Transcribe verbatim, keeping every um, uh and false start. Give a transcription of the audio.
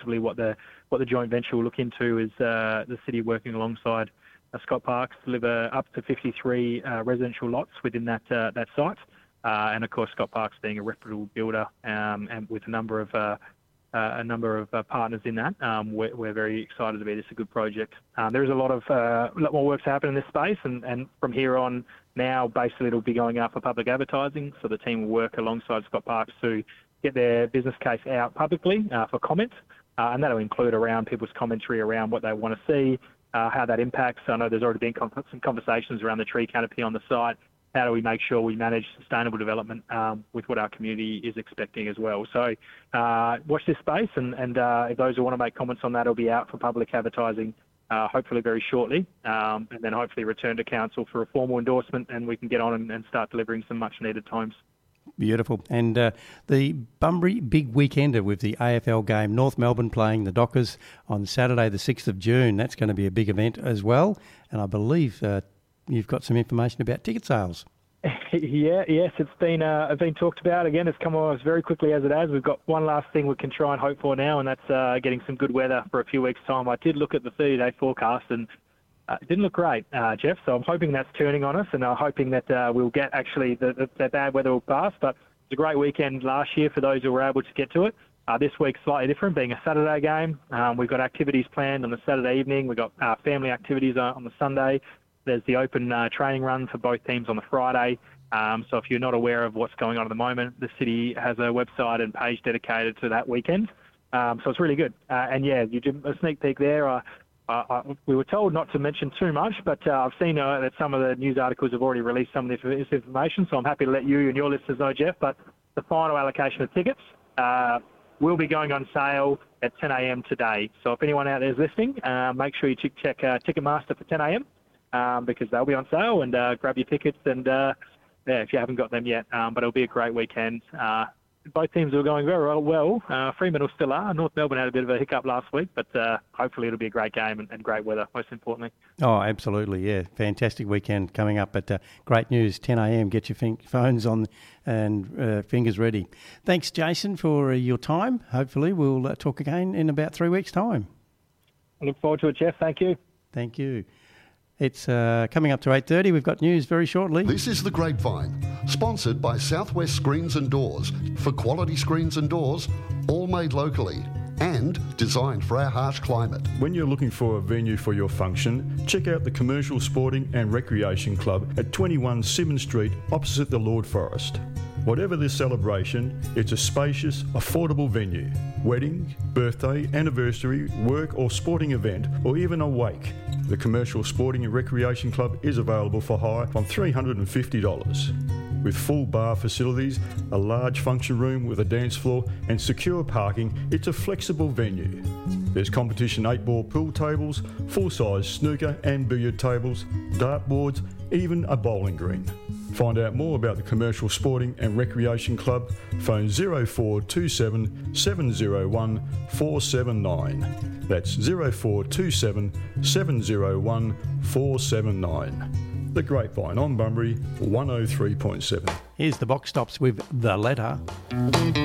effectively what the what the joint venture will look into is uh, the city working alongside uh, Scott Parks to deliver up to fifty-three uh, residential lots within that uh, that site. Uh, and of course, Scott Parks being a reputable builder um, and with a number of uh, uh, a number of uh, partners in that, um, we're, we're very excited to be this a good project. Um, there is a lot of uh, a lot more work to happen in this space, and, and from here on now, basically it'll be going out for public advertising. So the team will work alongside Scott Parks to get their business case out publicly uh, for comment, uh, and that'll include around people's commentary around what they want to see, uh, how that impacts. I know there's already been con- some conversations around the tree canopy on the site. How do we make sure we manage sustainable development um, with what our community is expecting as well? So uh, watch this space, and, and uh, if those who want to make comments on that will be out for public advertising uh, hopefully very shortly, um, and then hopefully return to council for a formal endorsement, and we can get on and, and start delivering some much-needed homes. Beautiful. And uh, the Bunbury big weekender with the A F L game, North Melbourne playing the Dockers on Saturday the sixth of June. That's going to be a big event as well, and I believe uh, you've got some information about ticket sales. Yeah, yes, it's been uh, it's been talked about. Again, it's come on as very quickly as it has. We've got one last thing we can try and hope for now, and that's uh, getting some good weather for a few weeks' time. I did look at the thirty-day forecast, and uh, it didn't look great, uh, Jeff, so I'm hoping that's turning on us, and I'm hoping that uh, we'll get actually the, the, the bad weather will pass. But it's a great weekend last year for those who were able to get to it. Uh, this week's slightly different, being a Saturday game. Um, we've got activities planned on the Saturday evening. We've got uh, family activities on, on the Sunday. There's the open uh, training run for both teams on the Friday. Um, so if you're not aware of what's going on at the moment, the city has a website and page dedicated to that weekend. Um, so it's really good. Uh, and yeah, you did a sneak peek there. Uh, uh, uh, we were told not to mention too much, but uh, I've seen uh, that some of the news articles have already released some of this information. So I'm happy to let you and your listeners know, Jeff. But the final allocation of tickets uh, will be going on sale at ten a.m. today. So if anyone out there is listening, uh, make sure you check uh, Ticketmaster for ten a.m. Um, because they'll be on sale, and uh, grab your tickets, and uh, yeah, if you haven't got them yet. Um, but it'll be a great weekend. Uh, both teams are going very well. Uh, Fremantle still are. North Melbourne had a bit of a hiccup last week, but uh, hopefully it'll be a great game and, and great weather, most importantly. Oh, absolutely, yeah. Fantastic weekend coming up, but uh, great news, ten a.m. Get your fin- phones on and uh, fingers ready. Thanks, Jason, for uh, your time. Hopefully we'll uh, talk again in about three weeks' time. I look forward to it, Jeff. Thank you. Thank you. It's uh, coming up to eight thirty. We've got news very shortly. This is The Grapevine, sponsored by Southwest Screens and Doors, for quality screens and doors, all made locally and designed for our harsh climate. When you're looking for a venue for your function, check out the Commercial Sporting and Recreation Club at twenty-one Simmons Street, opposite the Lord Forest. Whatever this celebration, it's a spacious, affordable venue. Wedding, birthday, anniversary, work or sporting event, or even a wake. The Commercial Sporting and Recreation Club is available for hire from three hundred fifty dollars. With full bar facilities, a large function room with a dance floor and secure parking, it's a flexible venue. There's competition eight-ball pool tables, full-size snooker and billiard tables, dartboards, even a bowling green. Find out more about the Commercial Sporting and Recreation Club. Phone zero four two seven, seven zero one, four seven nine. That's zero four two seven, seven zero one, four seven nine. The Grapevine on Bunbury, one oh three point seven. Here's the box stops with The Letter.